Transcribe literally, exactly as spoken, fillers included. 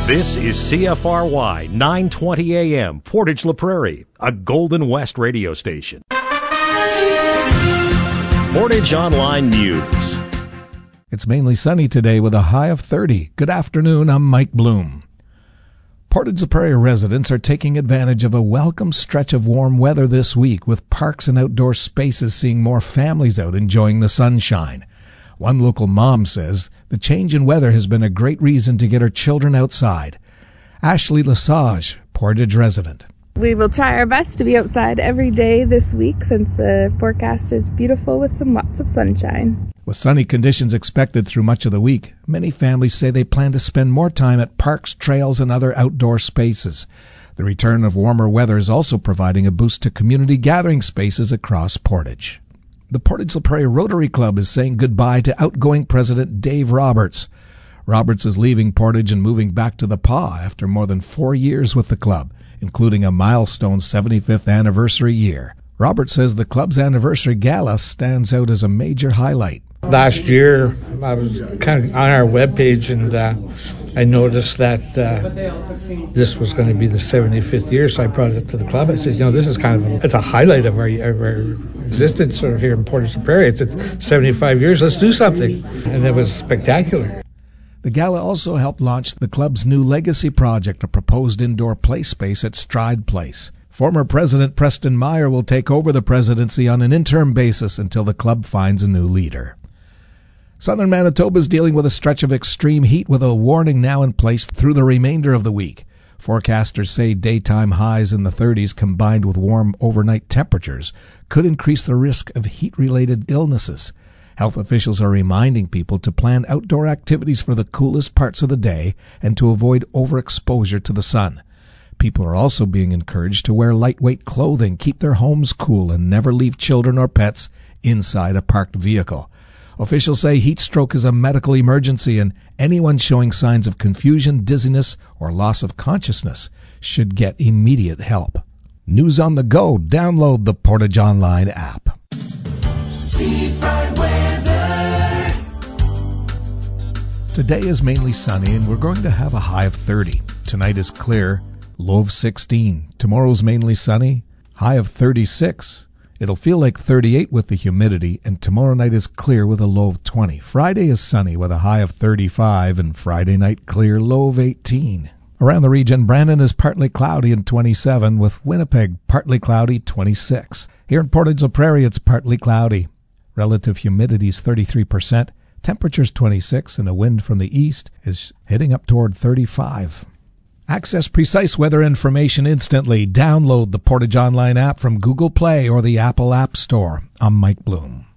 This is C F R Y nine twenty A M, Portage La Prairie, a Golden West radio station. Portage Online News. It's mainly sunny today with a high of thirty. Good afternoon, I'm Mike Bloom. Portage La Prairie residents are taking advantage of a welcome stretch of warm weather this week, with parks and outdoor spaces seeing more families out enjoying the sunshine. One local mom says the change in weather has been a great reason to get her children outside. Ashley Lesage, Portage resident. We will try our best to be outside every day this week since the forecast is beautiful with some lots of sunshine. With sunny conditions expected through much of the week, many families say they plan to spend more time at parks, trails, and other outdoor spaces. The return of warmer weather is also providing a boost to community gathering spaces across Portage. The Portage La Prairie Rotary Club is saying goodbye to outgoing President Dave Roberts. Roberts is leaving Portage and moving back to the P A after more than four years with the club, including a milestone seventy-fifth anniversary year. Roberts says the club's anniversary gala stands out as a major highlight. Last year, I was kind of on our webpage, and uh, I noticed that uh, this was going to be the seventy-fifth year, so I brought it to the club. I said, you know, this is kind of a, it's a highlight of our, of our existence sort of here in Portage La Prairie. It's, it's seventy-five years, let's do something. And it was spectacular. The gala also helped launch the club's new legacy project, a proposed indoor play space at Stride Place. Former President Preston Meyer will take over the presidency on an interim basis until the club finds a new leader. Southern Manitoba is dealing with a stretch of extreme heat with a warning now in place through the remainder of the week. Forecasters say daytime highs in the thirties combined with warm overnight temperatures could increase the risk of heat-related illnesses. Health officials are reminding people to plan outdoor activities for the coolest parts of the day and to avoid overexposure to the sun. People are also being encouraged to wear lightweight clothing, keep their homes cool, and never leave children or pets inside a parked vehicle. Officials say heat stroke is a medical emergency, and anyone showing signs of confusion, dizziness, or loss of consciousness should get immediate help. News on the go. Download the Portage Online app. Seafront weather. Today is mainly sunny, and we're going to have a high of thirty. Tonight is clear, low of sixteen. Tomorrow's mainly sunny, high of thirty-six. It'll feel like thirty-eight with the humidity, and tomorrow night is clear with a low of twenty. Friday is sunny with a high of thirty-five, and Friday night clear, low of eighteen. Around the region, Brandon is partly cloudy and twenty-seven, with Winnipeg partly cloudy, twenty-six. Here in Portage La Prairie, it's partly cloudy. Relative humidity is thirty-three percent. Temperature's twenty-six, and a wind from the east is heading up toward thirty-five. Access precise weather information instantly. Download the Portage Online app from Google Play or the Apple App Store. I'm Mike Bloom.